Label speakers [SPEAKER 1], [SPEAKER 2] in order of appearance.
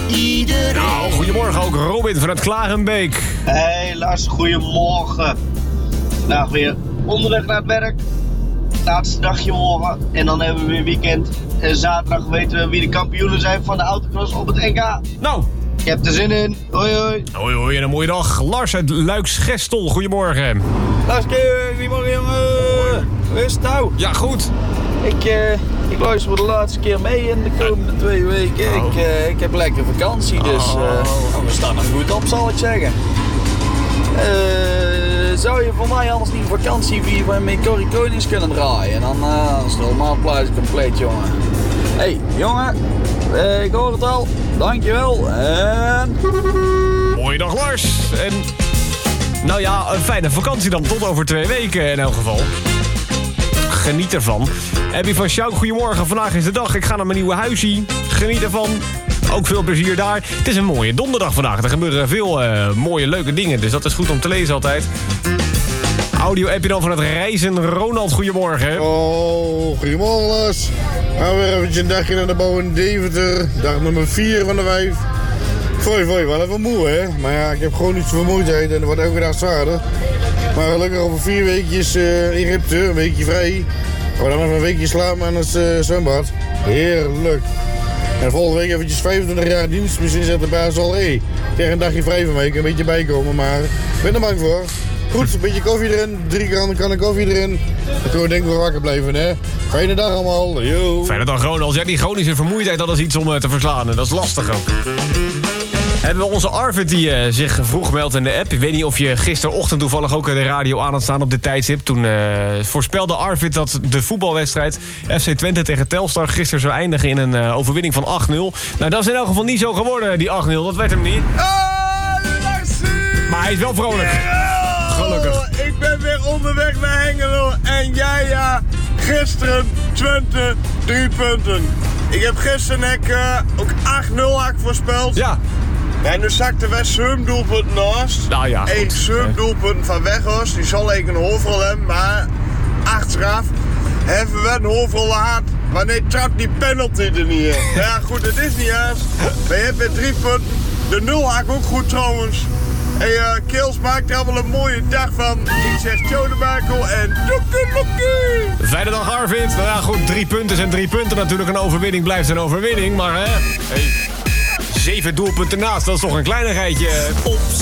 [SPEAKER 1] iedereen.
[SPEAKER 2] Nou, goedemorgen ook Robin vanuit Klagenbeek.
[SPEAKER 3] Hey Lars, goedemorgen. Nou, weer onderweg naar het werk. Laatste dagje morgen. En dan hebben we weer weekend. En zaterdag weten we wie de kampioenen zijn van de autocross op het NK.
[SPEAKER 2] Nou,
[SPEAKER 3] Ik heb er zin in. Hoi hoi.
[SPEAKER 2] hoi hoi en een mooie dag. Lars uit Luiksgestel, goedemorgen.
[SPEAKER 4] Goedemorgen jongen. Hoe is het nou?
[SPEAKER 2] Ja, goed.
[SPEAKER 4] Ik luister voor de laatste keer mee in de komende 2 weken. Ik heb lekker vakantie, dus we staan er goed op, zal ik zeggen. Zou je voor mij anders niet een vakantie via met Corrie Konings kunnen draaien? Dan is het helemaal pluis compleet, jongen. Hey, jongen, ik hoor het al. Dankjewel en...
[SPEAKER 2] Mooie dag Lars. En nou ja, een fijne vakantie dan. Tot over 2 weken in elk geval. Geniet ervan. Abby van Sjouk, goedemorgen. Vandaag is de dag. Ik ga naar mijn nieuwe huisje. Geniet ervan. Ook veel plezier daar. Het is een mooie donderdag vandaag. Er gebeuren veel mooie, leuke dingen. Dus dat is goed om te lezen altijd. Audio-appje dan van het reizen. Ronald, goedemorgen.
[SPEAKER 5] Oh, goedemorgen Lars. Gaan we weer eventjes een dagje naar de bouw in Deventer. Dag nummer 4 van de 5. Foei, wel even moe hè. Maar ja, ik heb gewoon iets vermoeidheid en dat wordt elke dag zwaarder. Maar gelukkig over 4 weekjes Egypte, een weekje vrij. Maar dan even een weekje slapen aan het zwembad. Heerlijk. En volgende week eventjes 25 jaar dienst. Misschien zet de baas al, tegen een dagje vrij van mij. Ik een beetje bijkomen, maar ik ben er bang voor. Goed, een beetje koffie erin. 3 kannen koffie erin. Dan kunnen we denk ik wel wakker blijven, hè. Fijne dag allemaal. Yo.
[SPEAKER 2] Fijne dag Ronald. Ja, die chronische vermoeidheid, dat is iets om te verslaan. Dat is lastig ook. Hebben we onze Arvid die zich vroeg meldt in de app. Ik weet niet of je gisterochtend toevallig ook de radio aan had staan op dit tijdstip. Toen voorspelde Arvid dat de voetbalwedstrijd FC Twente tegen Telstar gisteren zou eindigen in een overwinning van 8-0. Nou, dat is in elk geval niet zo geworden, die 8-0. Dat werd hem niet. Maar hij is wel vrolijk. Gelukkig.
[SPEAKER 6] Ik ben weer onderweg naar Hengelo. En ja, gisteren Twente 3 punten. Ik heb gisteren ook 8-0 voorspeld.
[SPEAKER 2] Ja.
[SPEAKER 6] En nu zakte wij 7 doelpunten naast.
[SPEAKER 2] Nou ja, goed.
[SPEAKER 6] 7 doelpunten van Weghorst. Die zal ik een hoofdrol hebben, maar achteraf hebben we een hoofdrol gehad. Wanneer trapt die penalty er niet in? Ja goed, het is niet eens. We hebben 3 punten. De 0 had ik ook goed trouwens. En Kils maakt er allemaal een mooie dag van. Ik zeg Tjo de Bakel en doekeloekie.
[SPEAKER 2] Fijne dag Arvid. Nou ja, goed, 3 punten zijn 3 punten. Natuurlijk een overwinning blijft een overwinning. Maar hè, 7 doelpunten naast, dat is toch een kleinigheidje.